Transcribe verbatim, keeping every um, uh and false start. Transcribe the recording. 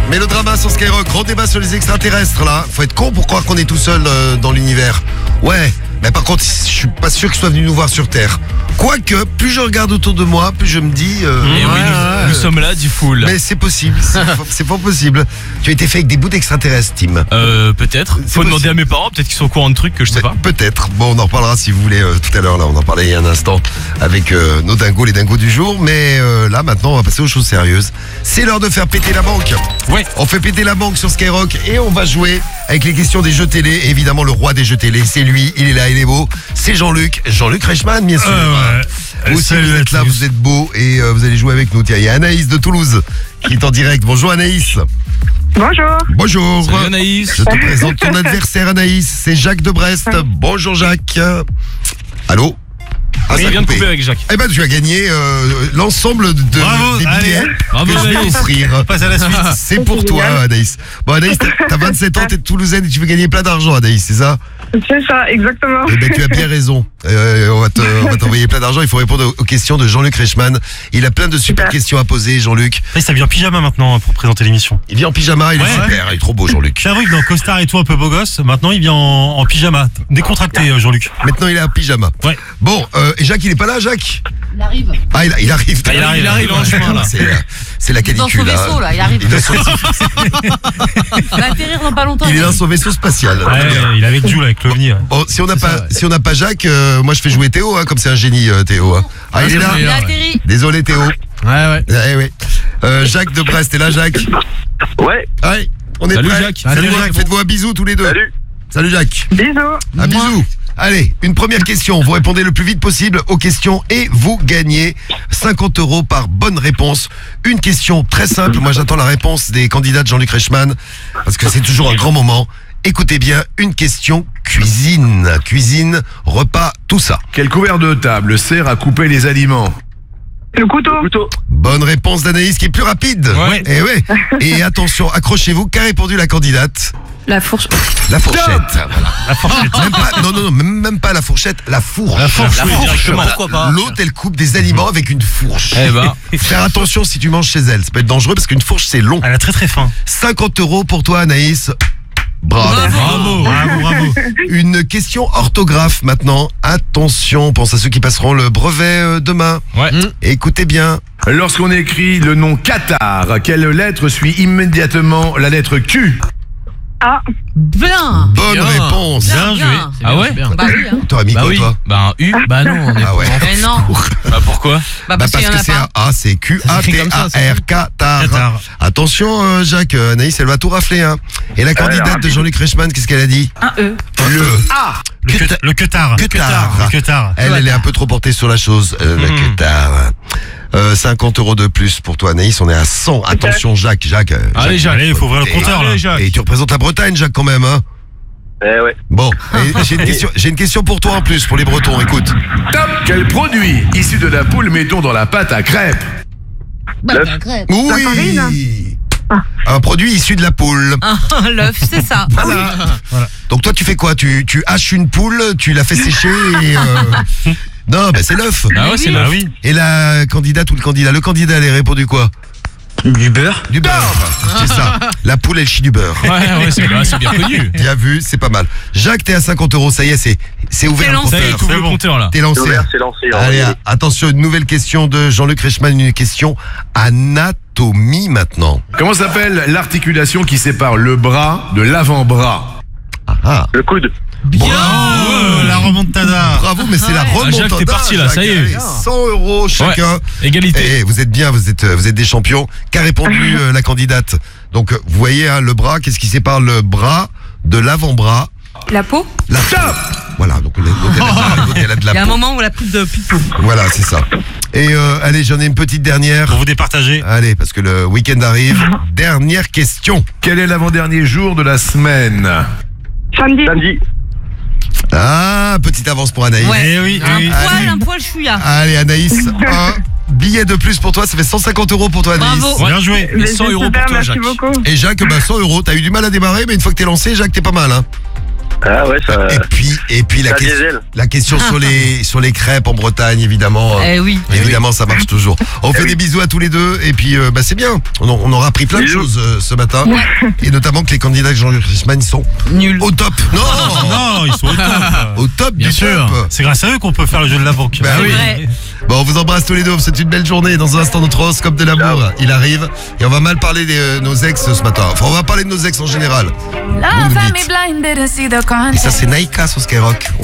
Mélodrama sur Skyrock, grand débat sur les extraterrestres là. Faut être con pour croire qu'on est tout seul euh, dans l'univers. Ouais, mais par contre, je suis pas sûr qu'ils soient venus nous voir sur Terre. Quoique, plus je regarde autour de moi, plus je me dis... Euh, Et oui, ouais, nous, ouais, nous sommes là, dit Foul. Mais c'est possible, c'est, c'est pas possible. Tu as été fait avec des bouts d'extraterrestres, Tim. Euh, peut-être. C'est Faut demander possible. à mes parents, peut-être qu'ils sont au courant de trucs que je sais pas. Peut-être. Bon, on en reparlera si vous voulez euh, tout à l'heure. Là, on en parlait il y a un instant avec euh, nos dingos, les dingos du jour. Mais euh, là, maintenant, on va passer aux choses sérieuses. C'est l'heure de faire péter la banque. Ouais. On fait péter la banque sur Skyrock et on va jouer avec les questions des jeux télé. Et évidemment, le roi des jeux télé, c'est lui. Il est là, il est beau. C'est Jean-Luc. Jean-Luc Reichmann, bien sûr. Euh, ouais. Vous aussi, Salut vous à êtes là, tous. vous êtes beau et euh, vous allez jouer avec nous. Tiens, il y a Anaïs de Toulouse qui est en direct. Bonjour Anaïs. Bonjour. Bonjour. Salut Anaïs. Je te présente ton adversaire Anaïs, c'est Jacques de Brest. Bonjour Jacques. Allô? Ah, Il ça a vient de coupé. couper avec Jacques. Eh ben tu as gagné euh, l'ensemble de, de- Bravo, des billets allez. Bravo, que je vais Anaïs. t'offrir. On passe à la suite. C'est pour C'est toi génial. Anaïs. Bon Anaïs, t'as t'as vingt-sept ans, t'es de Toulousaine et tu veux gagner plein d'argent Anaïs, c'est ça? C'est ça, exactement. Eh ben tu as bien raison. Euh, on va te- on va t'envoyer plein d'argent, il faut répondre aux, aux questions de Jean-Luc Reichmann. Il a plein de super Super. questions à poser Jean-Luc. Il s'habille en pyjama maintenant pour présenter l'émission. Il vient en pyjama, il est Ouais, super, il est trop beau Jean-Luc. C'est vrai que dans costard et tout un peu beau gosse, maintenant il vient en, en pyjama. Décontracté euh, Jean-Luc. Maintenant il est en pyjama. Ouais. Bon, euh, et Jacques il est pas là Jacques? Il arrive. Ah, il, il arrive. Ah, il arrive, il arrive en chemin, là. C'est, euh, c'est la Il est dans son canicule. là. vaisseau, là, il arrive. Il est dans son, Il va atterrir dans pas longtemps. il est dans son vaisseau spatial. Ouais, il est avec Jules, avec l'OVNI. ouais. Bon, si on n'a C'est pas, ça, ouais. si on n'a pas Jacques, euh, moi je fais jouer Théo, hein, comme c'est un génie, euh, Théo. hein. Ah, il est là. Il a atterri. Désolé, Théo. Ouais, ouais. Eh oui. Euh, Jacques de Brest, t'es là, Jacques? Ouais, Ouais. On est Salut, prêts. Jacques. Salut, Salut, Jacques. Jacques. Faites-vous un bisou tous les deux. salut. Salut, Jacques. Bisous. Un bisou. Allez, une première question. Vous répondez le plus vite possible aux questions et vous gagnez cinquante euros par bonne réponse. Une question très simple. Moi, j'attends la réponse des candidats de Jean-Luc Reichmann parce que c'est toujours un grand moment. Écoutez bien, une question cuisine. Cuisine, repas, tout ça. Quel couvert de table sert à couper les aliments? Le couteau. Couteau. Bonne réponse d'Anaïs qui est plus rapide. Ouais. Et ouais. Et attention, accrochez-vous. Qu'a répondu la candidate? La fourche. La fourchette. Voilà. La fourchette. Même pas, non, non, non, même, même pas la fourchette, la fourche. La fourche, La oui, fourche, directement. Voilà. pourquoi pas. L'autre, elle coupe des aliments avec une fourche. Eh ben. Faire attention si tu manges chez elle. Ça peut être dangereux parce qu'une fourche, c'est long. Elle a très très faim. cinquante euros pour toi, Anaïs. Bravo. Bravo, bravo, bravo. Une question orthographe maintenant. Attention, pense à ceux qui passeront le brevet euh, demain. Ouais. Écoutez bien. Lorsqu'on écrit le nom Qatar, quelle lettre suit immédiatement la lettre Q? Ah, Bien. Bonne Bien. réponse. Bien joué. Ah ouais? Bah oui, hein. T'aurais mis Bah quoi, oui. toi? Bah un U. Bah non, on est Ah ouais. Mais non. Bah pourquoi? Bah Bah parce qu'il parce y en que a c'est pas. un A, c'est Q A T A R, Qatar. Qatar. Attention, euh, Jacques, euh, Anaïs, elle va tout rafler. Hein. Et la candidate de Jean-Luc Reichmann, qu'est-ce qu'elle a dit? Un E. Le Le queut- Le queutard. Queutard. Le queutard. Elle, elle est un peu trop portée sur la chose. Euh, le Qatar. Euh, cinquante euros de plus pour toi, Anaïs. On est à cent. Attention, Jacques. Jacques. euh, Allez, Jacques. Allez, il faut ouvrir le Et- compteur là. Allez, Jacques. Et tu représentes la Bretagne, Jacques, quand même. Hein. Eh ouais. Bon, et j'ai une question. J'ai une question pour toi en plus, pour les Bretons. Écoute. Top. Quel produit issu de la poule mettons dans la pâte à crêpes? Bah, L'œuf. la crêpe. Oui. farine. Un produit issu de la poule. Ah, l'œuf, c'est ça. Voilà. Donc toi, tu fais quoi? Tu, tu haches une poule, tu la fais sécher et... euh, Non, bah c'est l'œuf. Ah ouais, c'est Ah l'œuf. oui. Et la candidate ou le candidat? Le candidat, elle a répondu quoi? Du beurre. Du beurre. C'est ça. La poule, elle chie du beurre. Ouais, ouais, c'est bah, c'est bien connu. Bien vu, c'est pas mal. Jacques, t'es à cinquante euros, ça y est, c'est, c'est ouvert C'est le lancé. Ça y est, compteur. tout le bon. compteur là. T'es C'est lancé. ouvert, c'est lancé. Allez, Allez. attention, une nouvelle question de Jean-Luc Reichmann, une question anatomie maintenant. Comment s'appelle l'articulation qui sépare le bras de l'avant-bras? Ah, ah. Le coude. Bien. Oh, la remontada. Bravo, mais c'est la Ouais. remontada. Ah, Jacques, t'es parti, là, Jacques. ça y est. Allez, cent euros chacun. Égalité. Et vous êtes bien, vous êtes, euh, vous êtes des champions. Qu'a répondu euh, la candidate? Donc, euh, vous voyez, hein, le bras, qu'est-ce qui sépare le bras de l'avant-bras? La peau. La peau. Voilà, donc l'autre, elle a de la- l'autre, elle a de la Il y a un peau. moment où elle a plus de, plus de peau. Voilà, c'est ça. Et euh, allez, j'en ai une petite dernière. Pour vous départager. Allez, parce que le week-end arrive. Dernière question. Quel est l'avant-dernier jour de la semaine? samedi. Samedi. Ah, petite avance pour Anaïs. Ouais. Eh oui, Un eh oui. poil, un poil chouïa. Allez, Anaïs, un billet de plus pour toi, ça fait cent cinquante euros pour toi, Anaïs. Bravo. Bien joué. Et cent euros pour Super, toi, merci Jacques. beaucoup. Et Jacques, bah cent euros. T'as eu du mal à démarrer, mais une fois que t'es lancé, Jacques, t'es pas mal, hein. Ah ouais, ça. Et puis, et puis la, ça question, diesel. la question sur les sur les crêpes en Bretagne, évidemment. Eh oui. Évidemment, ça marche toujours. On fait oui. des bisous à tous les deux et puis euh, bah c'est bien. On, on aura appris plein de Bisous. choses euh, ce matin et notamment que les candidats de Jean-Luc Reichmann ils sont Nul. au top. Non, Non, ils sont au top. au top Bien du sûr. top. C'est grâce à eux qu'on peut faire le jeu de la banque. Bah C'est oui. vrai. Bon, on vous embrasse tous les deux. On vous souhaite une belle journée. Dans un instant, notre horoscope de l'amour, il arrive et on va mal parler de euh, nos ex ce matin. Enfin, on va parler de nos ex en général. Vous nous dites. Et ça, c'est Naïka sur Skyrock.